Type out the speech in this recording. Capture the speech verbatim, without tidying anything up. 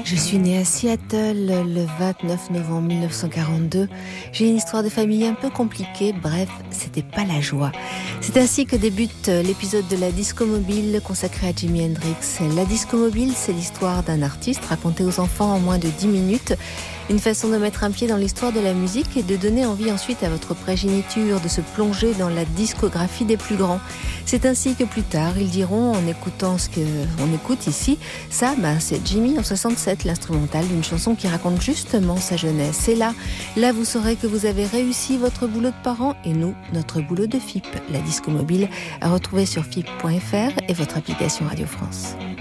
Je suis née à Seattle le vingt-neuf novembre mille neuf cent quarante-deux. J'ai une histoire de famille un peu compliquée. Bref, c'était pas la joie. C'est ainsi que débute l'épisode de la Disco Mobile consacré à Jimi Hendrix. La Disco Mobile, c'est l'histoire d'un artiste racontée aux enfants en moins de dix minutes. Une façon de mettre un pied dans l'histoire de la musique et de donner envie ensuite à votre progéniture de se plonger dans la discographie des plus grands. C'est ainsi que plus tard, ils diront, en écoutant ce qu'on écoute ici, ça, ben, c'est Jimi en soixante-sept, l'instrumental d'une chanson qui raconte justement sa jeunesse. Et là, là, vous saurez que vous avez réussi votre boulot de parent et nous, notre boulot de F I P. La Disco Mobile à retrouver sur F I P point F R et votre application Radio France.